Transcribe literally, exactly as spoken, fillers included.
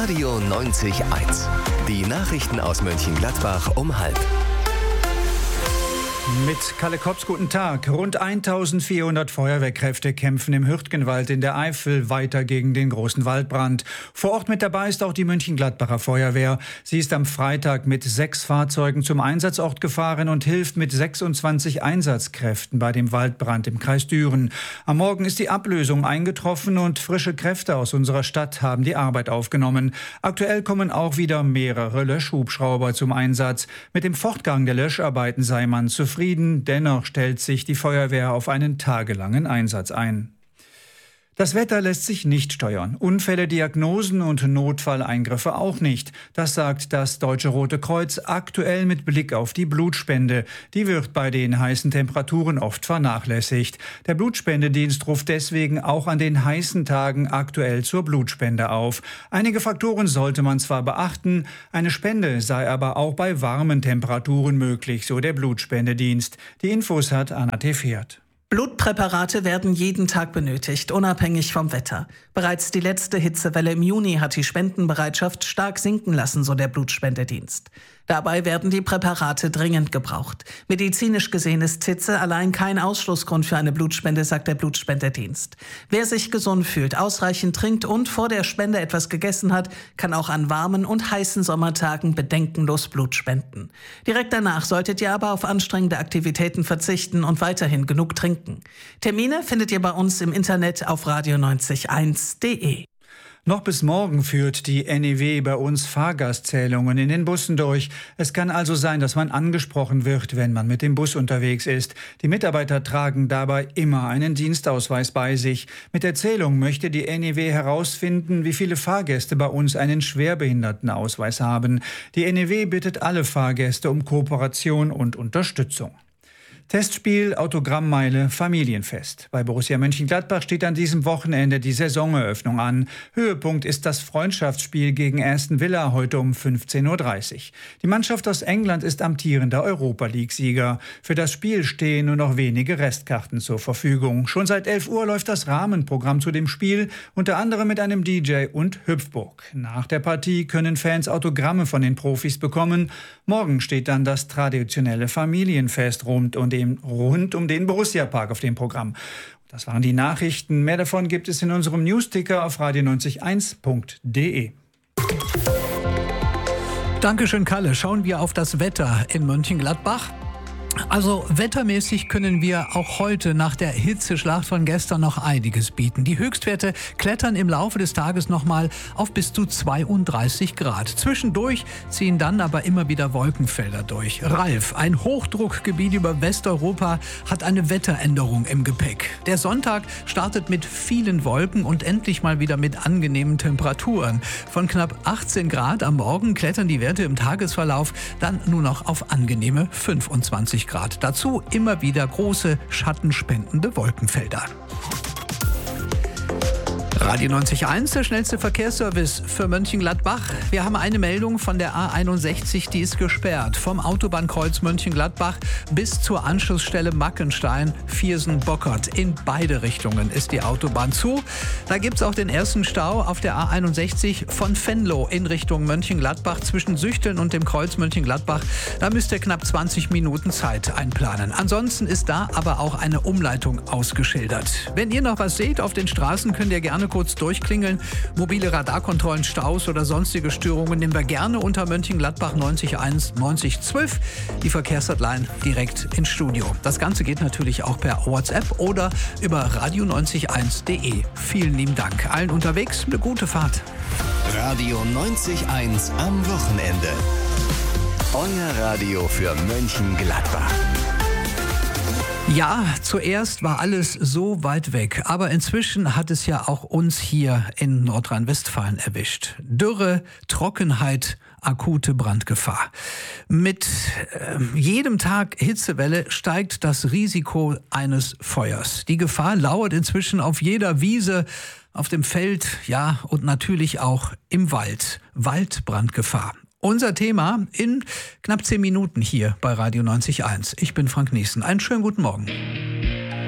Radio neunzig eins. Die Nachrichten aus Mönchengladbach um halb. Mit Kalle Kops, guten Tag. Rund eintausendvierhundert Feuerwehrkräfte kämpfen im Hürtgenwald in der Eifel weiter gegen den großen Waldbrand. Vor Ort mit dabei ist auch die Mönchengladbacher Feuerwehr. Sie ist am Freitag mit sechs Fahrzeugen zum Einsatzort gefahren und hilft mit sechsundzwanzig Einsatzkräften bei dem Waldbrand im Kreis Düren. Am Morgen ist die Ablösung eingetroffen und frische Kräfte aus unserer Stadt haben die Arbeit aufgenommen. Aktuell kommen auch wieder mehrere Löschhubschrauber zum Einsatz. Mit dem Fortgang der Löscharbeiten sei man zufrieden. Dennoch stellt sich die Feuerwehr auf einen tagelangen Einsatz ein. Das Wetter lässt sich nicht steuern. Unfälle, Diagnosen und Notfalleingriffe auch nicht. Das sagt das Deutsche Rote Kreuz aktuell mit Blick auf die Blutspende. Die wird bei den heißen Temperaturen oft vernachlässigt. Der Blutspendedienst ruft deswegen auch an den heißen Tagen aktuell zur Blutspende auf. Einige Faktoren sollte man zwar beachten, eine Spende sei aber auch bei warmen Temperaturen möglich, so der Blutspendedienst. Die Infos hat Anna Tefert. Blutpräparate werden jeden Tag benötigt, unabhängig vom Wetter. Bereits die letzte Hitzewelle im Juni hat die Spendenbereitschaft stark sinken lassen, so der Blutspendedienst. Dabei werden die Präparate dringend gebraucht. Medizinisch gesehen ist Hitze allein kein Ausschlussgrund für eine Blutspende, sagt der Blutspendedienst. Wer sich gesund fühlt, ausreichend trinkt und vor der Spende etwas gegessen hat, kann auch an warmen und heißen Sommertagen bedenkenlos Blut spenden. Direkt danach solltet ihr aber auf anstrengende Aktivitäten verzichten und weiterhin genug trinken. Termine findet ihr bei uns im Internet auf radio neunzig eins punkt de. Noch bis morgen führt die N E W bei uns Fahrgastzählungen in den Bussen durch. Es kann also sein, dass man angesprochen wird, wenn man mit dem Bus unterwegs ist. Die Mitarbeiter tragen dabei immer einen Dienstausweis bei sich. Mit der Zählung möchte die N E W herausfinden, wie viele Fahrgäste bei uns einen Schwerbehindertenausweis haben. Die N E W bittet alle Fahrgäste um Kooperation und Unterstützung. Testspiel, Autogrammmeile, Familienfest. Bei Borussia Mönchengladbach steht an diesem Wochenende die Saisoneröffnung an. Höhepunkt ist das Freundschaftsspiel gegen Aston Villa heute um fünfzehn Uhr dreißig. Die Mannschaft aus England ist amtierender Europa-League-Sieger. Für das Spiel stehen nur noch wenige Restkarten zur Verfügung. Schon seit elf Uhr läuft das Rahmenprogramm zu dem Spiel, unter anderem mit einem D J und Hüpfburg. Nach der Partie können Fans Autogramme von den Profis bekommen. Morgen steht dann das traditionelle Familienfest rund um den, rund um den Borussia-Park auf dem Programm. Das waren die Nachrichten. Mehr davon gibt es in unserem Newsticker auf radio neunzig eins punkt de. Dankeschön, Kalle. Schauen wir auf das Wetter in Mönchengladbach. Also wettermäßig können wir auch heute nach der Hitzeschlacht von gestern noch einiges bieten. Die Höchstwerte klettern im Laufe des Tages nochmal auf bis zu zweiunddreißig Grad. Zwischendurch ziehen dann aber immer wieder Wolkenfelder durch. Ralf, ein Hochdruckgebiet über Westeuropa, hat eine Wetteränderung im Gepäck. Der Sonntag startet mit vielen Wolken und endlich mal wieder mit angenehmen Temperaturen. Von knapp achtzehn Grad am Morgen klettern die Werte im Tagesverlauf dann nur noch auf angenehme fünfundzwanzig Grad. Dazu immer wieder große schattenspendende Wolkenfelder. Radio neunzig Komma eins, der schnellste Verkehrsservice für Mönchengladbach. Wir haben eine Meldung von der A einundsechzig, die ist gesperrt. Vom Autobahnkreuz Mönchengladbach bis zur Anschlussstelle Mackenstein, Viersen-Bockert. In beide Richtungen ist die Autobahn zu. Da gibt es auch den ersten Stau auf der A einundsechzig von Venlo in Richtung Mönchengladbach zwischen Süchteln und dem Kreuz Mönchengladbach. Da müsst ihr knapp zwanzig Minuten Zeit einplanen. Ansonsten ist da aber auch eine Umleitung ausgeschildert. Wenn ihr noch was seht auf den Straßen, könnt ihr gerne kurz durchklingeln. Mobile Radarkontrollen, Staus oder sonstige Störungen nehmen wir gerne unter Mönchengladbach neunzig eins neunzig zwölf. Die Verkehrshotline direkt ins Studio. Das Ganze geht natürlich auch per WhatsApp oder über radio neunzig eins punkt de. Vielen lieben Dank. Allen unterwegs eine gute Fahrt. Radio neunzig Komma eins am Wochenende. Euer Radio für Mönchengladbach. Ja, zuerst war alles so weit weg, aber inzwischen hat es ja auch uns hier in Nordrhein-Westfalen erwischt. Dürre, Trockenheit, akute Brandgefahr. Mit äh, jedem Tag Hitzewelle steigt das Risiko eines Feuers. Die Gefahr lauert inzwischen auf jeder Wiese, auf dem Feld, ja, und natürlich auch im Wald. Waldbrandgefahr. Unser Thema in knapp zehn Minuten hier bei Radio neunzig Komma eins. Ich bin Frank Niesen. Einen schönen guten Morgen.